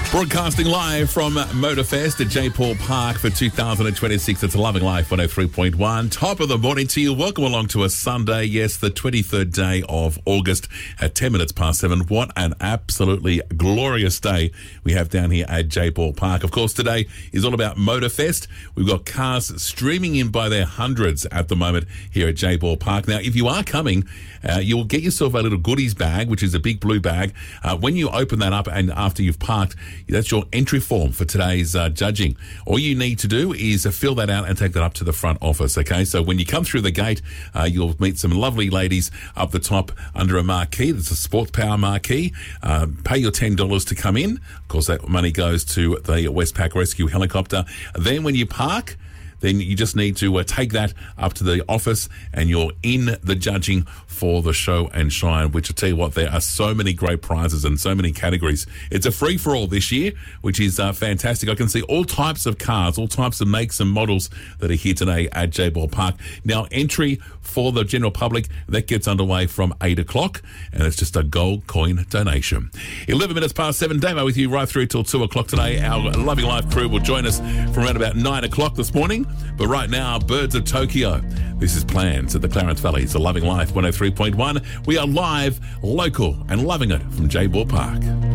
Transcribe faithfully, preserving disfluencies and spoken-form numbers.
Broadcasting live from Motorfest at J. Paul Park for two thousand twenty-six. It's Loving Life one oh three point one. Top of the morning to you. Welcome along to a Sunday. Yes, the twenty-third day of August at ten minutes past seven. What an absolutely glorious day we have down here at J. Paul Park. Of course, today is all about Motorfest. We've got cars streaming in by their hundreds at the moment here at J. Paul Park. Now, if you are coming, uh, you'll get yourself a little goodies bag, which is a big blue bag. Uh, when you open that up and after you've parked, that's your entry form for today's uh, judging. All you need to do is uh, fill that out and take that up to the front office, okay? So when you come through the gate, uh, you'll meet some lovely ladies up the top under a marquee. That's a Sports Power marquee. Uh, pay your ten dollars to come in. Of course, that money goes to the Westpac Rescue helicopter. Then when you park, then you just need to uh, take that up to the office and you're in the judging for the show and shine, which I tell you what, there are so many great prizes and so many categories. It's a free-for-all this year, which is uh, fantastic. I can see all types of cars, all types of makes and models that are here today at J. Paul Park. Now, entry for the general public, that gets underway from eight o'clock, and it's just a gold coin donation. eleven minutes past seven, Damo with you right through till two o'clock today. Our Loving Life crew will join us from around about nine o'clock this morning. But right now, Birds of Tokyo. This is Plans at the Clarence Valley. It's a Loving Life one oh three point one. We are live, local, and loving it from J. Paul Park.